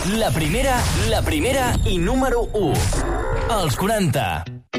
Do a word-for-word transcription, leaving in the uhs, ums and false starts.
La primera, la primera i número u. Els quaranta.